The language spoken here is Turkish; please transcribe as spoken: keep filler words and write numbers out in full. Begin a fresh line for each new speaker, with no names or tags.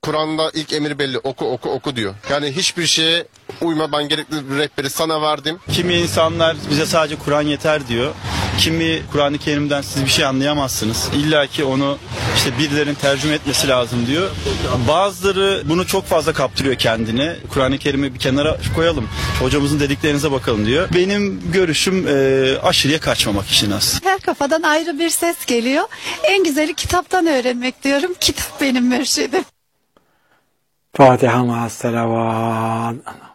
Kur'an'da ilk emir belli. Oku oku oku diyor. Yani hiçbir şeye uyma, ben gerekli bir rehberi sana verdim.
Kimi insanlar bize sadece Kur'an yeter diyor. Kimi Kur'an-ı Kerim'den siz bir şey anlayamazsınız. İlla ki onu işte birilerinin tercüme etmesi lazım diyor. Bazıları bunu çok fazla kaptırıyor kendine. Kur'an-ı Kerim'i bir kenara koyalım. Hocamızın dediklerinize bakalım diyor. Benim görüşüm e, aşırıya kaçmamak işin aslında.
Her kafadan ayrı bir ses geliyor. En güzeli kitaptan öğrenmek diyorum. Kitap benim mürşidim.
Fatiha ma'as selavat.